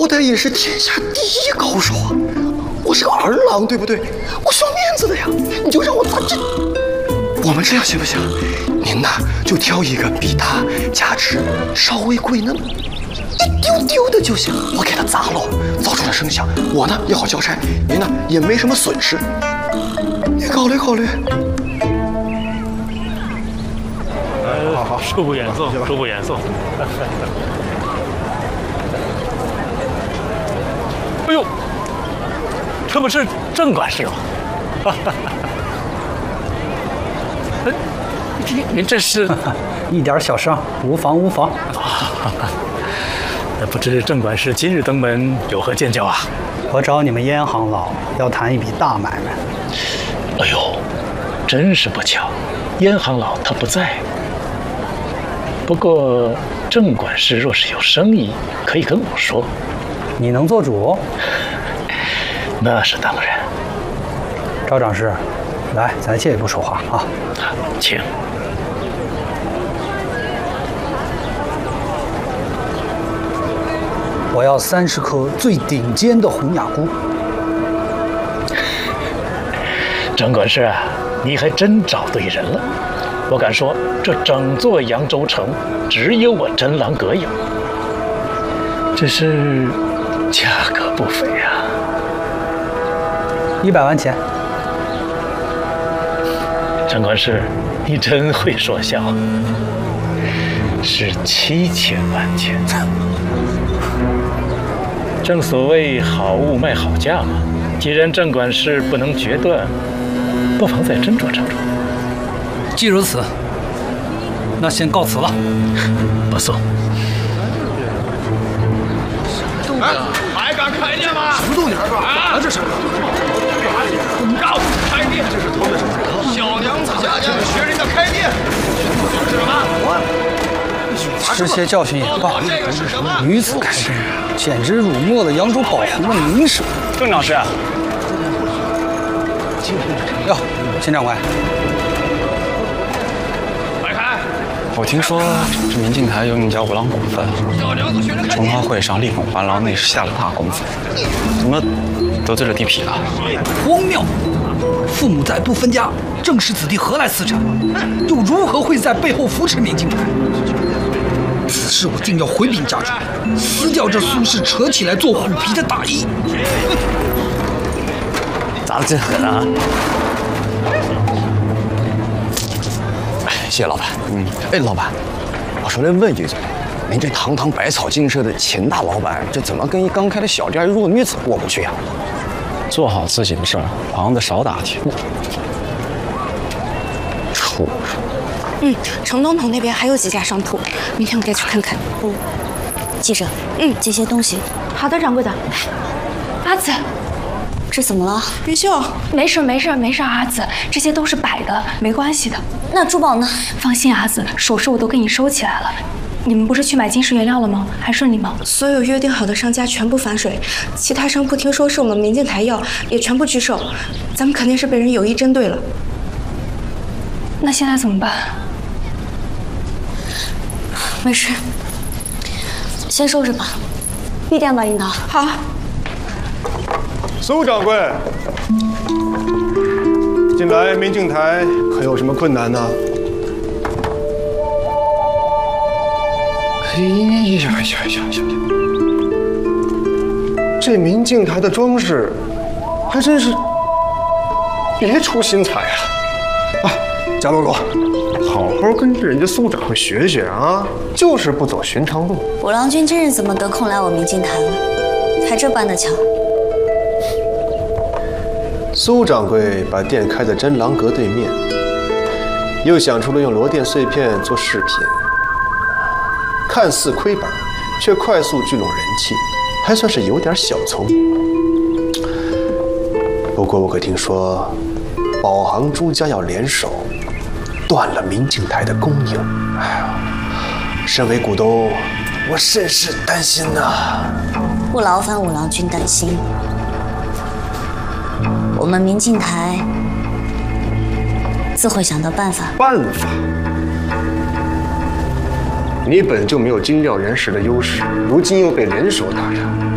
好歹也是天下第一高手啊！我是个二郎，对不对？我需要面子的呀！你就让我咋这？我们这样行不行？您呐，就挑一个比他价值稍微贵那么一丢丢的就行，我给他砸了，造出了声响，我呢也好交差，您呢也没什么损失。你考虑考虑。 好，恕不远送，恕不远送。哎呦，这不是郑管事吗？您这是一点小伤，无妨无妨。 不知郑管事今日登门有何见教啊？ 我找你们燕行老要谈一笔大买卖。 哎呦，真是不巧，燕行老他不在。不过郑管事若是有生意，可以跟我说。 你能做主？ 那是当然。 赵掌事，来，咱借一步说话啊。 请。 我要30颗最顶尖的红雅菇。 郑管事啊，你还真找对人了。我敢说，这整座扬州城只有我真郎阁有。只是价格不菲啊 ，100万钱。 郑管事，你真会说笑，是7000万钱。正所谓好物卖好价嘛。既然郑管事不能决断，不妨再斟酌斟酌。 既如此，那先告辞了。 不送。 哎，还敢开店吗？ 什么动静啊？这是告开店！这是偷的什么？小娘子家家学人家开店，是什么？ 吃些教训也罢。女子开店，简直辱没了扬州保红的名声。 郑老师， 哟，秦长官。 我听说这明镜台有你家五郎股份，春花会上力捧还郎，那是下了大功夫，怎么得罪了地痞了？ 荒谬！父母在不分家，正室子弟何来私产？又如何会在背后扶持明镜台？此事我定要回禀家主，撕掉这苏氏扯起来做虎皮的大衣。 砸得真狠啊！谢谢老板。哎，老板，我说来问一嘴，您这堂堂百草精舍的秦大老板，这怎么跟一刚开的小店弱女子过不去呀？做好自己的事儿，旁的少打听。畜生！ 城东头那边还有几家商铺，明天我再去看看。 记着，这些东西。 好的，掌柜的。阿紫， 这怎么了？ 云秀，没事，阿紫，这些都是摆的，没关系的。 那珠宝呢？ 放心，阿紫，首饰我都给你收起来了。你们不是去买金石原料了吗？还顺利吗？ 所有约定好的商家全部反水，其他商铺听说是我们明镜台要，也全部拒售。咱们肯定是被人有意针对了。 那现在怎么办？ 没事，先收着吧。闭店吧，领导。 好。 苏掌柜，近来明镜台可有什么困难呢？哎呀！这明镜台的装饰还真是别出心裁啊！啊，贾罗罗，好好跟着人家苏掌柜学学啊，就是不走寻常路。 五郎君今日怎么得空来我明镜台了？还这般的巧。 苏掌柜把店开在真郎阁对面，又想出了用螺钿碎片做饰品，看似亏本，却快速聚拢人气，还算是有点小聪明。不过我可听说，宝行朱家要联手，断了明镜台的供应。哎呀，身为股东，我甚是担心呐。 不劳烦五郎君担心。我们明镜台自会想到办法。 办法？你本就没有精料原石的优势，如今又被联手打压，